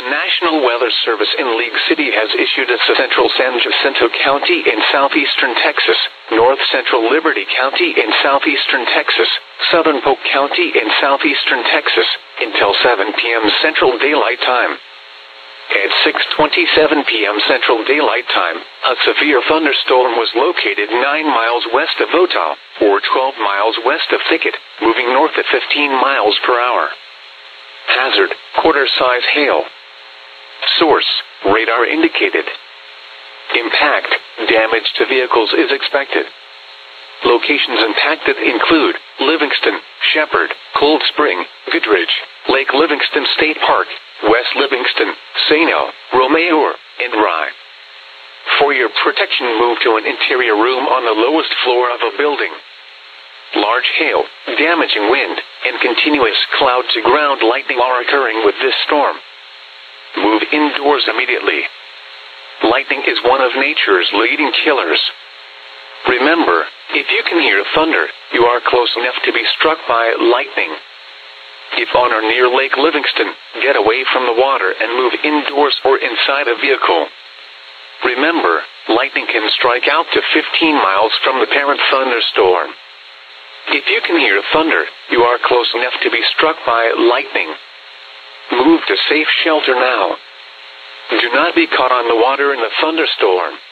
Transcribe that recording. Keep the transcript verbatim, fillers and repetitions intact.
National Weather Service in League City has issued a central San Jacinto County in southeastern Texas, north central Liberty County in southeastern Texas, southern Polk County in southeastern Texas, until seven p m Central Daylight Time. At six twenty-seven p m Central Daylight Time, a severe thunderstorm was located nine miles west of Otah, or twelve miles west of Thicket, moving north at fifteen miles per hour. Hazard, quarter-size hail. Source, radar indicated. Impact, damage to vehicles is expected. Locations impacted include Livingston, Shepherd, Cold Spring, Goodrich, Lake Livingston State Park, West Livingston, Sano, Romeo, and Rye. For your protection, move to an interior room on the lowest floor of a building. Large hail, damaging wind, and continuous cloud-to-ground lightning are occurring with this storm. Move indoors immediately. Lightning is one of nature's leading killers. Remember, if you can hear thunder, you are close enough to be struck by lightning. If on or near Lake Livingston, get away from the water and move indoors or inside a vehicle. Remember, lightning can strike out to fifteen miles from the parent thunderstorm. If you can hear thunder, you are close enough to be struck by lightning. Move to safe shelter now. Do not be caught on the water in a thunderstorm.